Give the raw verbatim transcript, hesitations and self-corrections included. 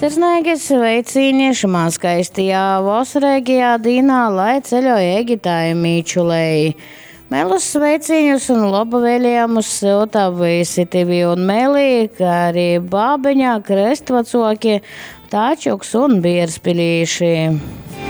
Sirsnīgi sveicīnieši man skaistajā Vosrēgijā Dīnā, lai ceļoja Egitāja Mīčulēji. Melus sveicīņus un labu vēlējumus siltā visi tivi un melī, kā arī bābeņā krestvacoki, tāčuks un bierspilīši.